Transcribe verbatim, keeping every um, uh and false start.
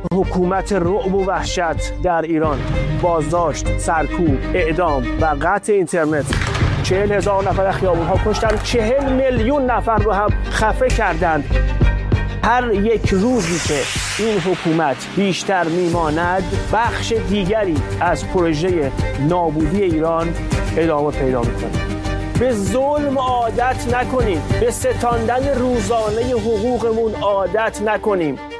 حکومت رعب و وحشت در ایران، بازداشت، سرکوب، اعدام و قطع اینترنت. چهل هزار نفر خیابون‌ها کشتن، چهل میلیون نفر رو هم خفه کردند. هر یک روزی که این حکومت بیشتر میماند، بخش دیگری از پروژه نابودی ایران ادامه پیدا میکنه. به ظلم عادت نکنیم، به ستاندن روزانه حقوقمون عادت نکنیم.